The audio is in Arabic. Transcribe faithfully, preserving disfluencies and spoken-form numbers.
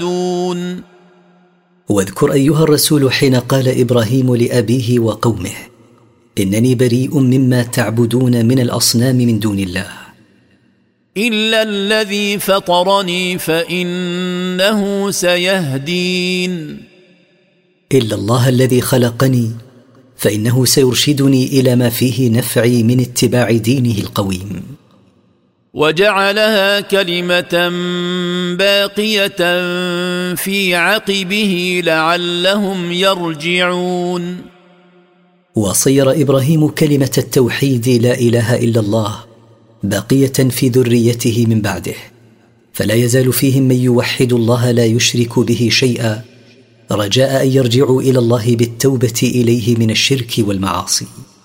تعبدون. واذكر أيها الرسول حين قال إبراهيم لأبيه وقومه: إنني بريء مما تعبدون من الأصنام من دون الله إلا الذي فطرني فإنه سيهدين. إلا الله الذي خلقني فإنه سيرشدني إلى ما فيه نفعي من اتباع دينه القويم. وجعلها كلمة باقية في عقبه لعلهم يرجعون. وصير إبراهيم كلمة التوحيد لا إله إلا الله باقية في ذريته من بعده، فلا يزال فيهم من يوحد الله لا يشرك به شيئا، رجاء أن يرجعوا إلى الله بالتوبة إليه من الشرك والمعاصي.